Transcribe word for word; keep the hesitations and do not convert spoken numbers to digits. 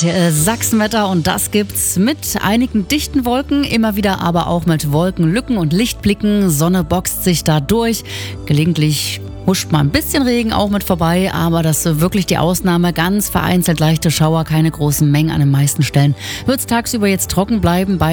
äh, Sachsenwetter und das gibt's mit einigen dichten Wolken, immer wieder aber auch mit Wolkenlücken und Lichtblicken. Sonne boxt sich da durch. Gelegentlich huscht mal ein bisschen Regen auch mit vorbei, aber das ist wirklich die Ausnahme. Ganz vereinzelt leichte Schauer, keine großen Mengen an den meisten Stellen. Wird es tagsüber jetzt trocken bleiben bei